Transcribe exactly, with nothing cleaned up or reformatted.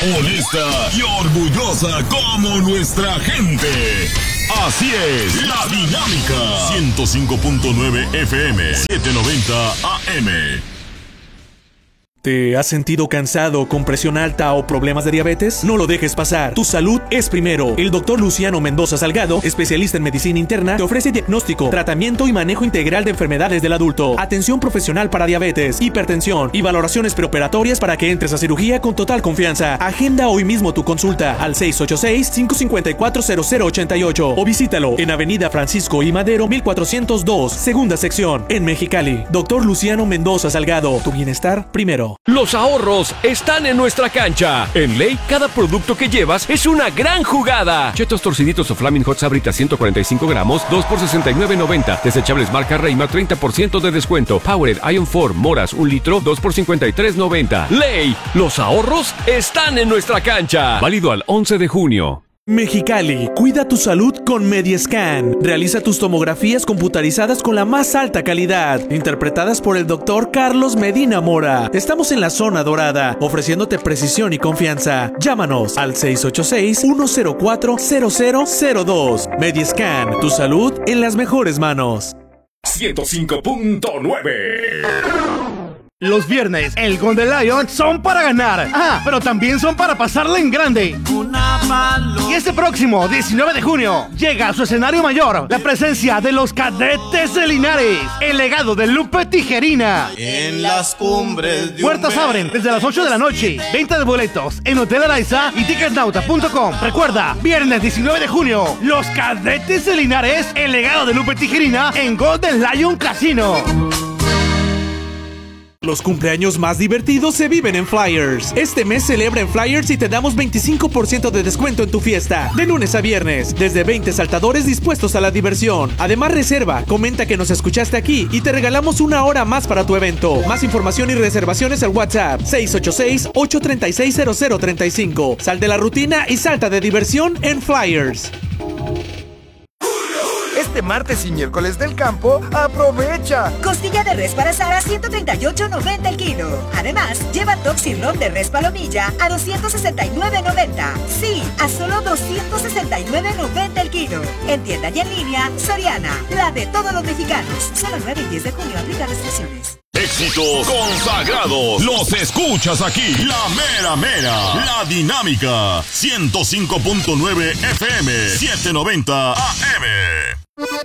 honesta y orgullosa como nuestra gente. Así es, La Dinámica. ciento cinco punto nueve F M, setecientos noventa A M. ¿Te has sentido cansado, con presión alta o problemas de diabetes? No lo dejes pasar. Tu salud es primero. El doctor Luciano Mendoza Salgado, especialista en medicina interna, te ofrece diagnóstico, tratamiento y manejo integral de enfermedades del adulto, atención profesional para diabetes, hipertensión y valoraciones preoperatorias para que entres a cirugía con total confianza. Agenda hoy mismo tu consulta al seis ocho seis, cinco cinco cuatro, cero cero ocho ocho o visítalo en Avenida Francisco I. Madero, mil cuatrocientos dos, segunda sección, en Mexicali. Doctor Luciano Mendoza Salgado, tu bienestar primero. Los ahorros están en nuestra cancha. En Ley, cada producto que llevas es una gran jugada. Chetos torciditos o Flaming Hot Sabritas ciento cuarenta y cinco gramos, dos por sesenta y nueve noventa. Desechables marca Reima, treinta por ciento de descuento. Powered Ion cuatro, moras, un litro, dos por cincuenta y tres noventa. Ley, los ahorros están en nuestra cancha. Válido al once de junio. Mexicali, cuida tu salud con Mediascan. Realiza tus tomografías computarizadas con la más alta calidad, interpretadas por el doctor Carlos Medina Mora. Estamos en la zona dorada, ofreciéndote precisión y confianza. Llámanos al seis ocho seis, uno cero cuatro, cero cero cero dos. Mediascan, tu salud en las mejores manos. ciento cinco punto nueve. Los viernes, el Golden Lion son para ganar. Ah, pero también son para pasarla en grande. Y este próximo diecinueve de junio llega a su escenario mayor la presencia de los Cadetes de Linares, el legado de Lupe Tijerina. En las cumbres de Puertas abren desde las ocho de la noche. Venta de boletos en Hotel Araiza y ticketnauta punto com. Recuerda, viernes diecinueve de junio, los Cadetes de Linares, el legado de Lupe Tijerina en Golden Lion Casino. Los cumpleaños más divertidos se viven en Flyers. Este mes celebra en Flyers y te damos veinticinco por ciento de descuento en tu fiesta. De lunes a viernes, desde veinte saltadores dispuestos a la diversión. Además, reserva, comenta que nos escuchaste aquí y te regalamos una hora más para tu evento. Más información y reservaciones al WhatsApp seis ocho seis, ocho tres seis, cero cero tres cinco. Sal de la rutina y salta de diversión en Flyers. Este martes y miércoles del campo, aprovecha. Costilla de res para asar a ciento treinta y ocho noventa el kilo. Además, lleva top sirloin de res palomilla a doscientos sesenta y nueve noventa. Sí, a solo doscientos sesenta y nueve noventa el kilo. En tienda y en línea, Soriana, la de todos los mexicanos. Solo nueve y diez de junio, aplica restricciones. Éxitos consagrados los escuchas aquí. La mera mera, La Dinámica, ciento cinco punto nueve F M, setecientos noventa A M.